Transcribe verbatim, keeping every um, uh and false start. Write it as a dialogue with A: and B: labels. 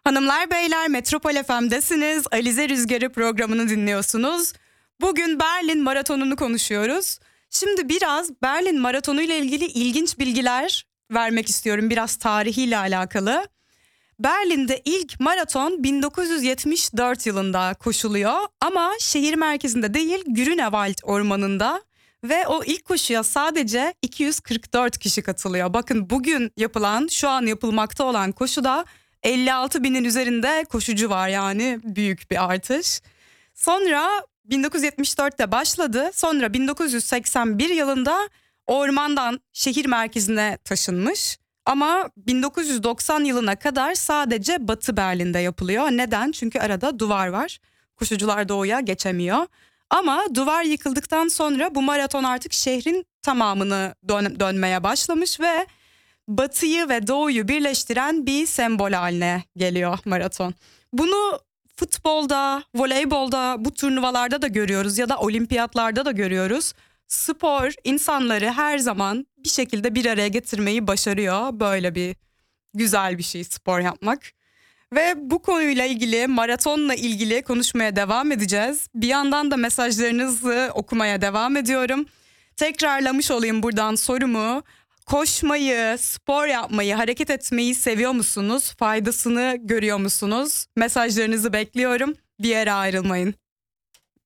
A: Hanımlar beyler, Metropol F M'desiniz. Alize Rüzgarı programını dinliyorsunuz. Bugün Berlin Maratonu'nu konuşuyoruz. Şimdi biraz Berlin Maratonu ile ilgili ilginç bilgiler vermek istiyorum. Biraz tarihiyle alakalı. Berlin'de ilk maraton bin dokuz yüz yetmiş dört yılında koşuluyor. Ama şehir merkezinde değil, Grünewald ormanında. Ve o ilk koşuya sadece iki yüz kırk dört kişi katılıyor. Bakın, bugün yapılan, şu an yapılmakta olan koşuda elli altı binin üzerinde koşucu var, yani büyük bir artış. Sonra bin dokuz yüz yetmiş dörtte başladı. Sonra bin dokuz yüz seksen bir yılında ormandan şehir merkezine taşınmış. Ama bin dokuz yüz doksan yılına kadar sadece Batı Berlin'de yapılıyor. Neden? Çünkü arada duvar var. Koşucular doğuya geçemiyor. Ama duvar yıkıldıktan sonra bu maraton artık şehrin tamamını dön- dönmeye başlamış ve Batı'yı ve Doğu'yu birleştiren bir sembol haline geliyor maraton. Bunu futbolda, voleybolda, bu turnuvalarda da görüyoruz ya da olimpiyatlarda da görüyoruz. Spor insanları her zaman bir şekilde bir araya getirmeyi başarıyor. Böyle bir güzel bir şey spor yapmak. Ve bu konuyla ilgili, maratonla ilgili konuşmaya devam edeceğiz. Bir yandan da mesajlarınızı okumaya devam ediyorum. Tekrarlamış olayım buradan sorumu. Koşmayı, spor yapmayı, hareket etmeyi seviyor musunuz? Faydasını görüyor musunuz? Mesajlarınızı bekliyorum. Bir yere ayrılmayın.